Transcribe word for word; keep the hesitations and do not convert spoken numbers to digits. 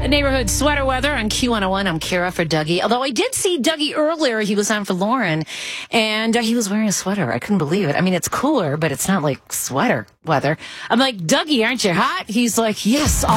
Neighborhood sweater weather on Q one oh one. I'm Kira for Dougie. Although I did see Dougie earlier. He was on for Lauren, and uh, he was wearing a sweater. I couldn't believe it. I mean, it's cooler, but it's not like sweater weather. I'm like, Dougie, aren't you hot? He's like, yes,